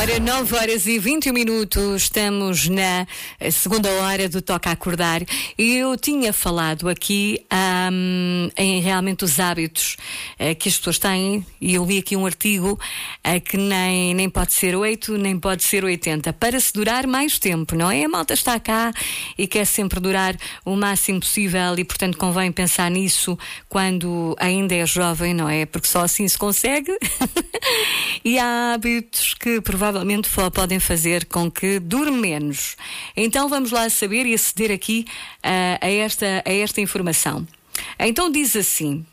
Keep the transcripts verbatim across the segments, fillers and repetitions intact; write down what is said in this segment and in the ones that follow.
Ora, nove horas e vinte e um minutos, estamos na segunda hora do Toca a Acordar e eu tinha falado aqui um, em realmente os hábitos uh, que as pessoas têm, e eu li aqui um artigo uh, que nem, nem pode ser oito, nem pode ser oitenta, para se durar mais tempo, não é? A malta está cá e quer sempre durar o máximo possível e, portanto, convém pensar nisso quando ainda é jovem, não é? Porque só assim se consegue. E há hábitos que provavelmente podem fazer com que dure menos. Então vamos lá saber e aceder aqui uh, a, esta, a esta informação. Então diz assim,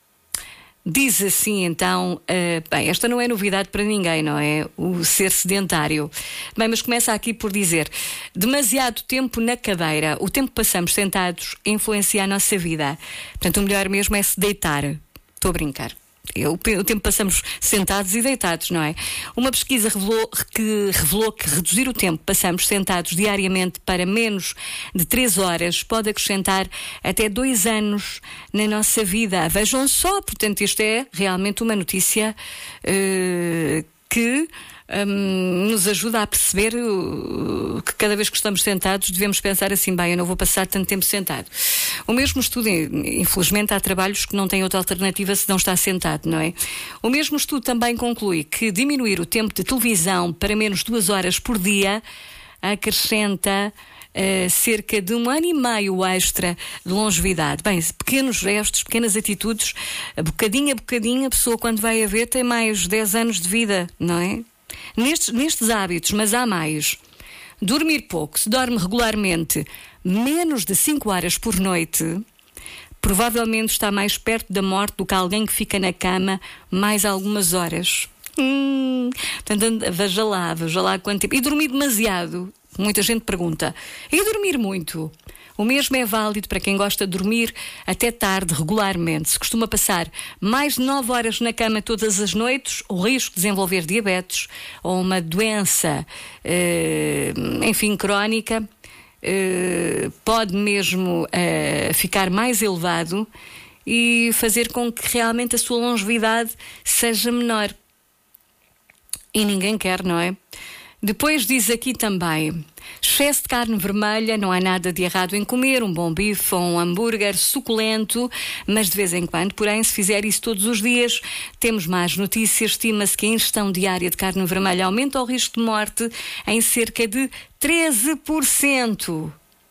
diz assim então, uh, bem, esta não é novidade para ninguém, não é? O ser sedentário. Bem, mas começa aqui por dizer, demasiado tempo na cadeira, o tempo que passamos sentados influencia a nossa vida. Portanto, o melhor mesmo é se deitar. Estou a brincar. Eu, o tempo passamos sentados e deitados, não é? Uma pesquisa revelou que, revelou que reduzir o tempo que passamos sentados diariamente para menos de três horas pode acrescentar até dois anos na nossa vida. Vejam só, portanto, isto é realmente uma notícia uh, que Um, nos ajuda a perceber uh, que cada vez que estamos sentados devemos pensar assim, bem, eu não vou passar tanto tempo sentado. O mesmo estudo, infelizmente há trabalhos que não têm outra alternativa se não está sentado, não é? O mesmo estudo também conclui que diminuir o tempo de televisão para menos duas horas por dia acrescenta Uh, cerca de um ano e meio extra de longevidade. Bem, pequenos gestos, pequenas atitudes, bocadinho a bocadinho, a pessoa quando vai a ver tem mais dez anos de vida, não é? Nestes, nestes hábitos, mas há mais. Dormir pouco, se dorme regularmente menos de cinco horas por noite, provavelmente está mais perto da morte do que alguém que fica na cama mais algumas horas. Hum, portanto, veja lá, veja lá quanto tempo. E dormir demasiado. Muita gente pergunta, e dormir muito? O mesmo é válido para quem gosta de dormir até tarde, regularmente. Se costuma passar mais de nove horas na cama todas as noites, o risco de desenvolver diabetes ou uma doença, eh, enfim, crónica, eh, pode mesmo eh, ficar mais elevado e fazer com que realmente a sua longevidade seja menor. E ninguém quer, não é? Depois diz aqui também, excesso de carne vermelha, não há nada de errado em comer um bom bife ou um hambúrguer suculento, mas de vez em quando, porém, se fizer isso todos os dias, temos más notícias. Estima-se que a ingestão diária de carne vermelha aumenta o risco de morte em cerca de treze por cento.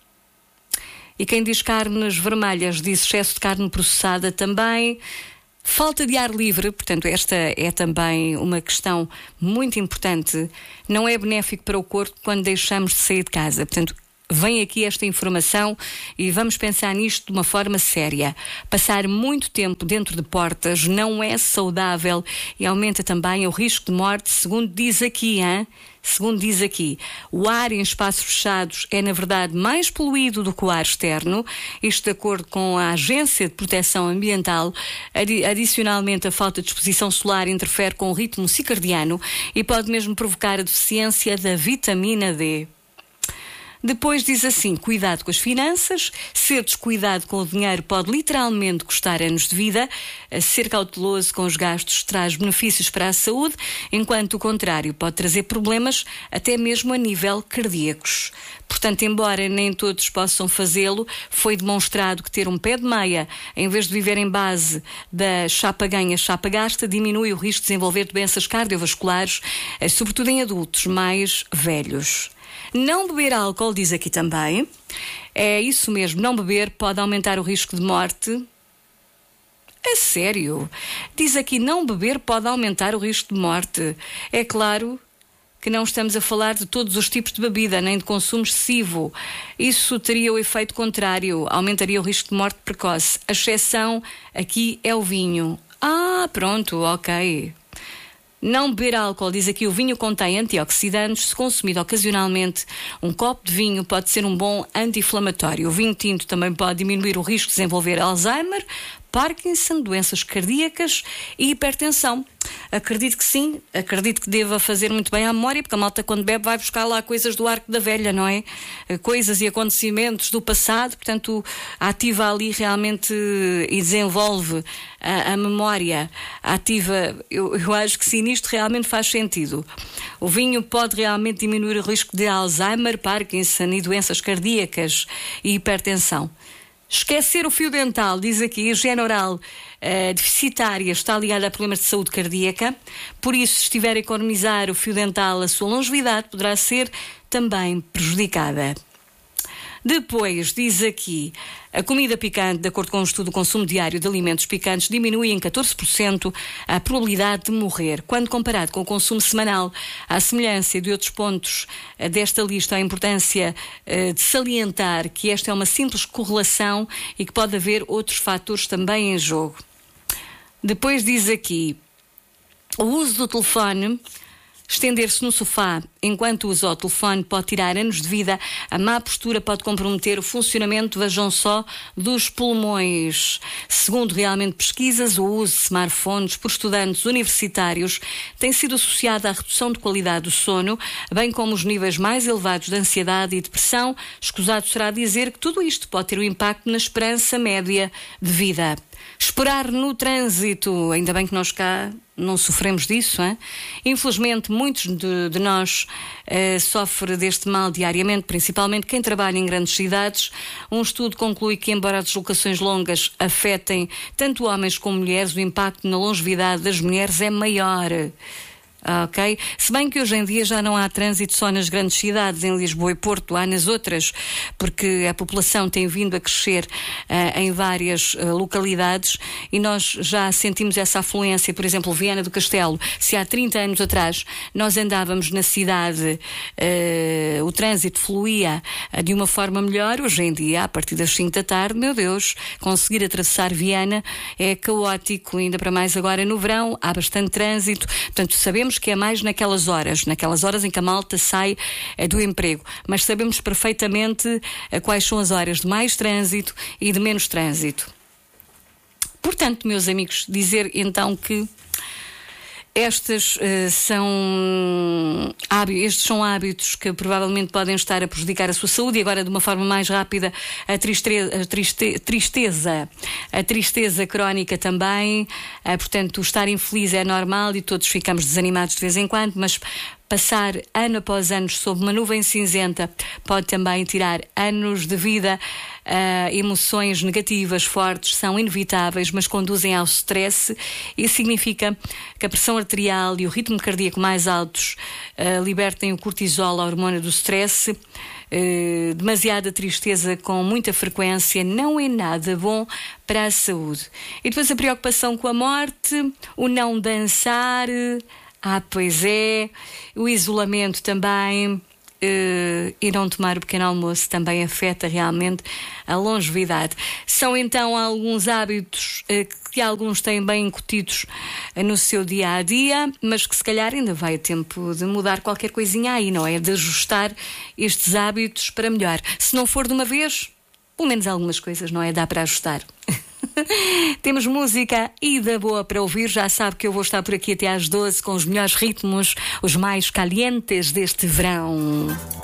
E quem diz carnes vermelhas diz excesso de carne processada também. Falta de ar livre, portanto, esta é também uma questão muito importante. Não é benéfico para o corpo quando deixamos de sair de casa. Portanto, vem aqui esta informação e vamos pensar nisto de uma forma séria. Passar muito tempo dentro de portas não é saudável e aumenta também o risco de morte, segundo diz aqui, hein? Segundo diz aqui, o ar em espaços fechados é, na verdade, mais poluído do que o ar externo. Isto de acordo com a Agência de Proteção Ambiental. Adi- adicionalmente, a falta de exposição solar interfere com o ritmo circadiano e pode mesmo provocar a deficiência da vitamina D. Depois diz assim, cuidado com as finanças, ser descuidado com o dinheiro pode literalmente custar anos de vida, ser cauteloso com os gastos traz benefícios para a saúde, enquanto o contrário pode trazer problemas até mesmo a nível cardíacos. Portanto, embora nem todos possam fazê-lo, foi demonstrado que ter um pé de meia, em vez de viver em base da chapa ganha, chapa gasta, diminui o risco de desenvolver doenças cardiovasculares, sobretudo em adultos mais velhos. Não beber álcool, diz aqui também. É isso mesmo, não beber pode aumentar o risco de morte. É sério? Diz aqui, não beber pode aumentar o risco de morte. É claro que não estamos a falar de todos os tipos de bebida, nem de consumo excessivo. Isso teria o efeito contrário, aumentaria o risco de morte precoce. A exceção aqui é o vinho. Ah, pronto, ok. Não beber álcool, diz aqui, o vinho contém antioxidantes. Se consumido ocasionalmente, um copo de vinho pode ser um bom anti-inflamatório. O vinho tinto também pode diminuir o risco de desenvolver Alzheimer, Parkinson, doenças cardíacas e hipertensão. Acredito que sim, acredito que deva fazer muito bem à memória, porque a malta quando bebe vai buscar lá coisas do arco da velha, não é? Coisas e acontecimentos do passado, portanto ativa ali realmente e desenvolve a, a memória ativa. Eu, eu acho que sim, nisto realmente faz sentido. O vinho pode realmente diminuir o risco de Alzheimer, Parkinson e doenças cardíacas e hipertensão. Esquecer o fio dental, diz aqui, a higiene oral uh, deficitária está ligada a problemas de saúde cardíaca, por isso, se estiver a economizar o fio dental, a sua longevidade poderá ser também prejudicada. Depois, diz aqui, a comida picante, de acordo com um estudo, o consumo diário de alimentos picantes diminui em catorze por cento a probabilidade de morrer. Quando comparado com o consumo semanal, à semelhança de outros pontos desta lista, a importância uh, de salientar que esta é uma simples correlação e que pode haver outros fatores também em jogo. Depois diz aqui, o uso do telefone... Estender-se no sofá enquanto usa o telefone pode tirar anos de vida. A má postura pode comprometer o funcionamento, vejam só, dos pulmões. Segundo realmente pesquisas, o uso de smartphones por estudantes universitários tem sido associado à redução de qualidade do sono, bem como os níveis mais elevados de ansiedade e depressão. Escusado será dizer que tudo isto pode ter um impacto na esperança média de vida. Esperar no trânsito, ainda bem que nós cá não sofremos disso, hein? Infelizmente muitos de, de nós eh, sofrem deste mal diariamente, principalmente quem trabalha em grandes cidades. Um estudo conclui que, embora as deslocações longas afetem tanto homens como mulheres, o impacto na longevidade das mulheres é maior. Ok? Se bem que hoje em dia já não há trânsito só nas grandes cidades, em Lisboa e Porto, há nas outras, porque a população tem vindo a crescer uh, em várias uh, localidades e nós já sentimos essa afluência. Por exemplo, Viana do Castelo, se há trinta anos atrás nós andávamos na cidade, uh, o trânsito fluía uh, de uma forma melhor, hoje em dia, a partir das cinco da tarde, meu Deus, conseguir atravessar Viana é caótico, ainda para mais agora no verão, há bastante trânsito, portanto sabemos que é mais naquelas horas, naquelas horas em que a malta sai eh, do emprego, mas sabemos perfeitamente eh, quais são as horas de mais trânsito e de menos trânsito. Portanto, meus amigos, dizer então que Estes, uh, são hábitos, estes são hábitos que provavelmente podem estar a prejudicar a sua saúde. E agora, de uma forma mais rápida, a tristeza, a triste, tristeza, a tristeza crónica também. Uh, portanto, estar infeliz é normal e todos ficamos desanimados de vez em quando, mas passar ano após ano sob uma nuvem cinzenta pode também tirar anos de vida. Uh, emoções negativas fortes são inevitáveis, mas conduzem ao stress. Isso significa que a pressão arterial e o ritmo cardíaco mais altos uh, libertem o cortisol, a hormona do stress. Uh, demasiada tristeza com muita frequência não é nada bom para a saúde. E depois a preocupação com a morte, o não dançar, ah, pois é, o isolamento também. Uh, e não tomar o pequeno almoço também afeta realmente a longevidade. São então alguns hábitos uh, que alguns têm bem incutidos uh, no seu dia a dia, mas que se calhar ainda vai a tempo de mudar qualquer coisinha aí, não é? De ajustar estes hábitos para melhor. Se não for de uma vez, pelo menos algumas coisas, não é? Dá para ajustar. Temos música e da boa para ouvir. Já sabe que eu vou estar por aqui até às doze com os melhores ritmos, os mais calientes deste verão.